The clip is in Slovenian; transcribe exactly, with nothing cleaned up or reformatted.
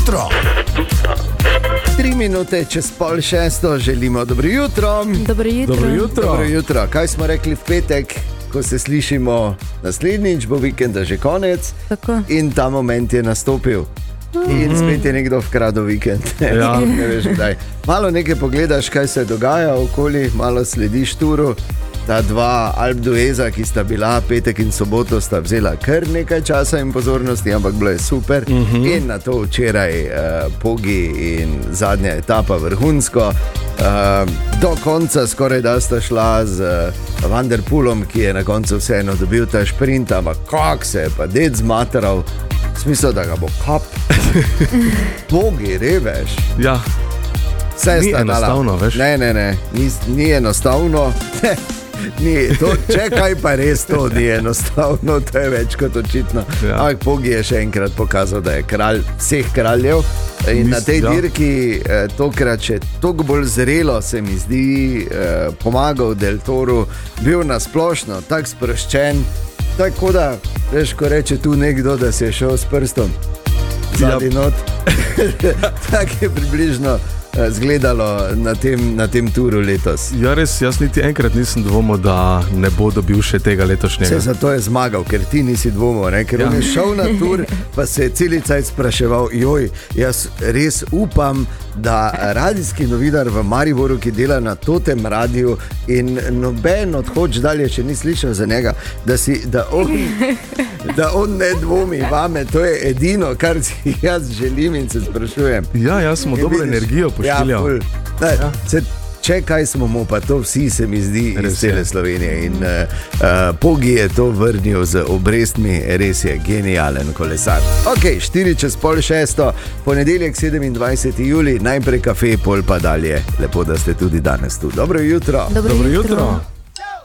jutro. Tri minute čez pol šesto, želimo dobro jutro. Dobro jutro. Dobro jutro. Dobro jutro. Kaj smo rekli v petek, ko se slišimo naslednjič, bo vikenda že konec. Tako. In ta moment je nastopil. In spet je nekdo vkradel vikend. Ja. Ne veš kdaj. Malo nekaj pogledaš, kaj se dogaja okoli, malo slediš turu. Ta dva Alpe d'Hueza, ki sta bila petek in soboto, sta vzela kar nekaj časa in pozornosti, ampak bilo je super. Uh -huh. In na to včeraj uh, Pogi in zadnja etapa vrhunsko. Uh, do konca skoraj da sta šla z uh, Van der Poelom, ki je na koncu vseeno dobil ta šprint, ampak kak se je pa ded zmateral, v smislu, da ga bo kap. Pogi, reveš. Ja. Vse Ni sta enostavno, dala. veš. Ne, ne, ne, ni, ni enostavno. Ni, to, če kaj pa res to ni enostavno, to je več kot očitno. Ja. Ampak Pogi je še enkrat pokazal, da je kralj vseh kraljev. In Mis, na tej ja. dirki eh, tokrat še toliko bolj zrelo se mi zdi eh, pomagal Del Toru, bil nasplošno tak sproščen, tako da, veš, ko reče tu nekdo, da se je šel s prstom zadnji Ja. not. Tako je približno eh, zgledalo na tem, na tem turu letos. Ja, res, jaz niti enkrat nisem dvomil, da ne bo dobil še tega letošnjega. Vse zato je zmagal, ker ti nisi dvomil, ne? Ker Ja. on je šel na tur, pa se je celica spraševal, joj, jaz res upam, da radijski novinar v Mariboru, ki dela na totem radiju in noben odhoč dalje še ni slišal za njega, da, si, da, on, da on ne dvomi vame, to je edino, kar si jaz želim in se sprašujem. Ja, jaz smo In dobro vidiš, energijo pošiljali. Ja, ful. Da, Ja. se, če kaj smo mu, pa to vsi se mi zdi Res iz cele je. Slovenije. In uh, uh, Pogi je to vrnil z obrestmi, res je genijalen kolesar. Ok, štiri čez pol šesto, ponedeljek sedemindvajseti julij, najprej kafe, pol pa dalje. Lepo, da ste tudi danes tu. Dobro jutro. Dobro, Dobro jutro. jutro.